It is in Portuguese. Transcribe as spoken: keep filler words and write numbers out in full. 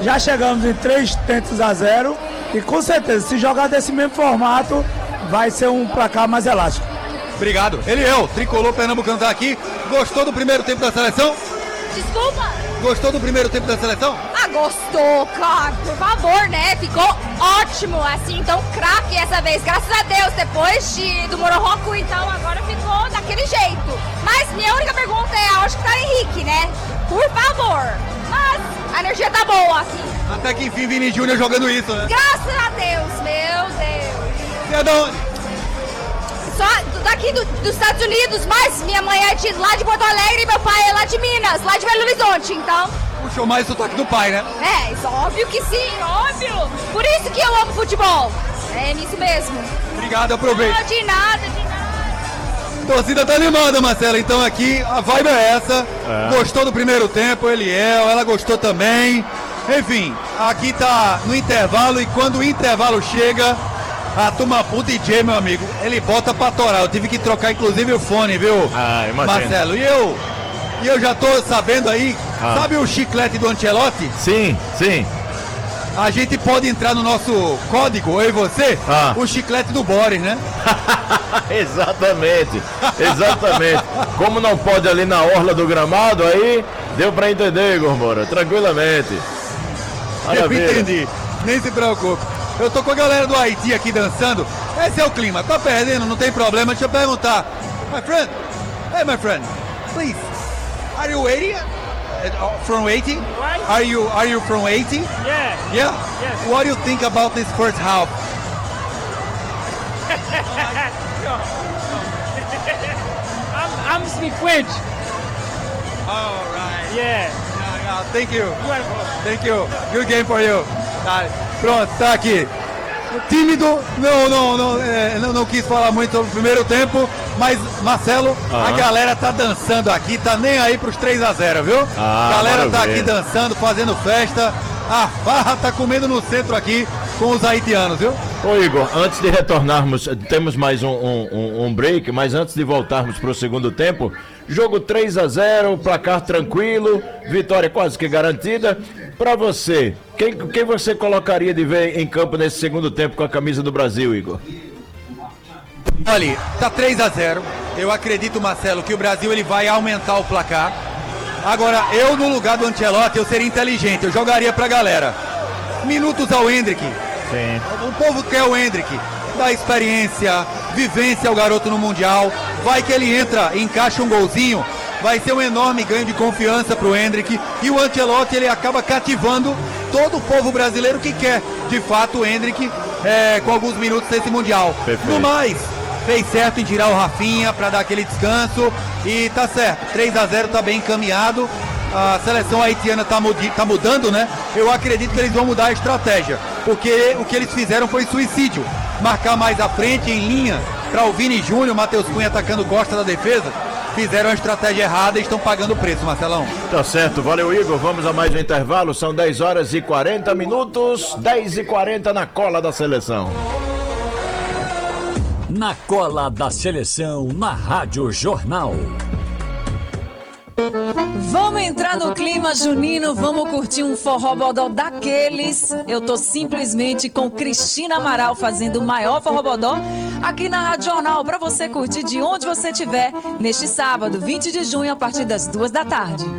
Já chegamos em três tentos a zero e com certeza, se jogar desse mesmo formato, vai ser um placar mais elástico. Obrigado. Ele é o tricolor pernambucano tá aqui. Gostou do primeiro tempo da seleção? Desculpa. Gostou do primeiro tempo da seleção? Ah, gostou, claro. Por favor, né? Ficou ótimo, assim, então craque essa vez. Graças a Deus, depois de, do Mororoco, então agora ficou daquele jeito. Mas minha única pergunta é, acho que tá Henrique, né? Por favor. Mas a energia tá boa, assim. Até que enfim, Vini Júnior jogando isso, né? Graças a Deus, meu Deus. Você é de onde? Só daqui do, dos Estados Unidos, mas minha mãe é de lá de Porto Alegre e meu pai é lá de Minas, lá de Belo Horizonte, então... Puxou mais o sotaque do pai, né? É, isso, óbvio que sim, óbvio. Por isso que eu amo futebol. É isso mesmo. Obrigado, aproveito. Não, de nada, de nada. A torcida tá animada, Marcelo. Então aqui a vibe é essa. É. Gostou do primeiro tempo, Eliel, ela gostou também. Enfim, aqui tá no intervalo e quando o intervalo chega... A turma, o D J, meu amigo, ele bota pra torar. Eu tive que trocar, inclusive, o fone, viu, ah, imagina. Marcelo? E eu, e eu já tô sabendo aí, ah. sabe o chiclete do Ancelotti? Sim, sim. A gente pode entrar no nosso código, eu e você, ah. o chiclete do Boris, né? Exatamente, exatamente. Como não pode ali na orla do gramado, aí deu pra entender, Igor Moura, tranquilamente. Maravilha. Eu entendi, nem se preocupe. Eu tô com a galera do Haiti aqui dançando. Esse é o clima. Tá perdendo, não tem problema. Deixa eu perguntar. My friend. Hey, my friend. Please. Are you eighty? Uh, from eighty? Right? Are you Are you from eighty? Yeah. Yeah? Yes. What do you think about this first half? I'm, I'm speak French. All right. Yeah. Yeah, yeah. Thank you. You're welcome. Thank you. Good game for you. Tá. Pronto, tá aqui. Tímido, não, não, não, é, não, não quis falar muito sobre o primeiro tempo, mas Marcelo, ah. a galera tá dançando aqui, tá nem aí pros três a zero, viu? Ah, a galera tá maravilha. aqui dançando, fazendo festa, a farra tá comendo no centro aqui com os haitianos, viu? Ô Igor, antes de retornarmos, temos mais um, um, um break, mas antes de voltarmos pro segundo tempo, jogo três a zero, placar tranquilo, vitória quase que garantida. Pra você, quem, quem você colocaria de ver em campo nesse segundo tempo com a camisa do Brasil, Igor? Olha, tá três a zero. Eu acredito, Marcelo, que o Brasil ele vai aumentar o placar. Agora, eu no lugar do Ancelotti, eu seria inteligente, eu jogaria pra galera. Minutos ao Endrick. Sim. O povo quer o Endrick. Dá experiência, vivência ao garoto no Mundial. Vai que ele entra, encaixa um golzinho. Vai ser um enorme ganho de confiança para o Endrick. E o Ancelotti ele acaba cativando todo o povo brasileiro que quer, de fato, o Endrick é, com alguns minutos desse Mundial. Perfeito. No mais, fez certo em tirar o Rafinha para dar aquele descanso. E tá certo, três a zero tá bem encaminhado. A seleção haitiana tá, mudi- tá mudando, né? Eu acredito que eles vão mudar a estratégia. Porque o que eles fizeram foi suicídio. Marcar mais à frente, em linha, para o Vini Júnior, o Matheus Cunha atacando Costa da defesa. Fizeram a estratégia errada e estão pagando o preço, Marcelão. Tá certo, valeu Igor, vamos a mais um intervalo, são dez horas e quarenta minutos, dez e quarenta na cola da seleção. Na cola da seleção, na Rádio Jornal. Vamos entrar no clima junino, vamos curtir um forrobodó daqueles. Eu tô simplesmente com Cristina Amaral fazendo o maior forrobodó aqui na Rádio Jornal para você curtir de onde você estiver neste sábado, vinte de junho, a partir das duas da tarde.